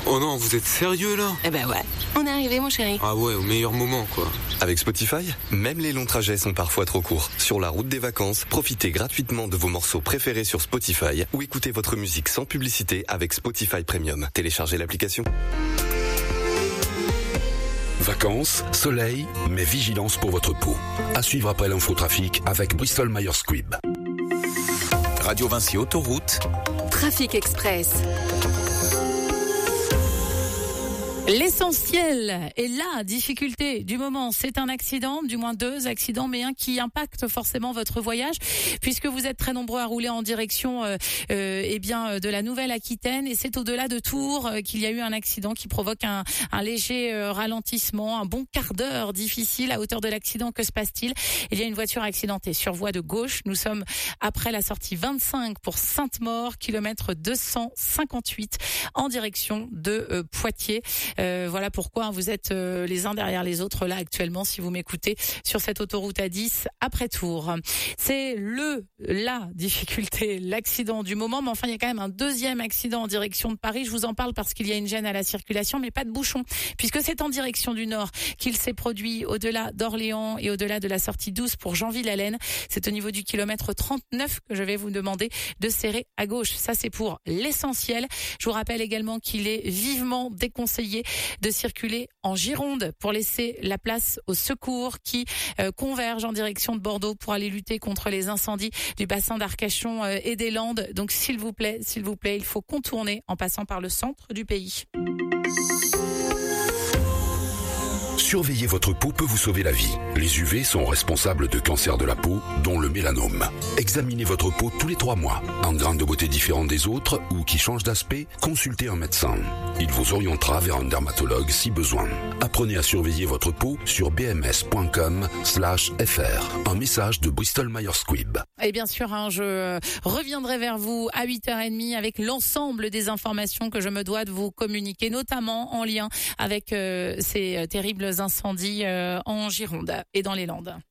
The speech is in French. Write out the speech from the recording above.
Oh non, vous êtes sérieux là? Eh ben ouais, on est arrivé mon chéri. Ah ouais, au meilleur moment quoi. Avec Spotify, même les longs trajets sont parfois trop courts. Sur la route des vacances, profitez gratuitement de vos morceaux préférés sur Spotify ou écoutez votre musique sans publicité avec Spotify Premium. Téléchargez l'application. Vacances, soleil, mais vigilance pour votre peau. À suivre après l'infotrafic avec Bristol Myers Squibb. Radio Vinci Autoroute. Trafic Express. L'essentiel et la difficulté du moment, c'est un accident, du moins 2 accidents, mais un qui impacte forcément votre voyage, puisque vous êtes très nombreux à rouler en direction de la Nouvelle-Aquitaine, et c'est au-delà de Tours qu'il y a eu un accident qui provoque un léger ralentissement, un bon quart d'heure difficile. À hauteur de l'accident, que se passe-t-il? Il y a une voiture accidentée sur voie de gauche. Nous sommes après la sortie 25 pour Sainte-Maure, kilomètre 258 en direction de Poitiers. Voilà pourquoi vous êtes les uns derrière les autres là actuellement si vous m'écoutez sur cette autoroute A10 après Tours. C'est la difficulté, l'accident du moment, mais enfin il y a quand même un deuxième accident en direction de Paris. Je vous en parle parce qu'il y a une gêne à la circulation, mais pas de bouchon, puisque c'est en direction du nord qu'il s'est produit au-delà d'Orléans et au-delà de la sortie 12 pour Jeanville-Allaine. C'est au niveau du kilomètre 39 que je vais vous demander de serrer à gauche. Ça c'est pour l'essentiel. Je vous rappelle également qu'il est vivement déconseillé de circuler en Gironde pour laisser la place aux secours qui convergent en direction de Bordeaux pour aller lutter contre les incendies du bassin d'Arcachon et des Landes. Donc s'il vous plaît, il faut contourner en passant par le centre du pays. Surveiller votre peau peut vous sauver la vie. Les UV sont responsables de cancers de la peau, dont le mélanome. Examinez votre peau tous les 3 mois. Un grain de beauté différent des autres ou qui change d'aspect, consultez un médecin. Il vous orientera vers un dermatologue si besoin. Apprenez à surveiller votre peau sur bms.com/fr. Un message de Bristol Myers Squibb. Et bien sûr, je reviendrai vers vous à 8h30 avec l'ensemble des informations que je me dois de vous communiquer, notamment en lien avec ces terribles incendies en Gironde et dans les Landes.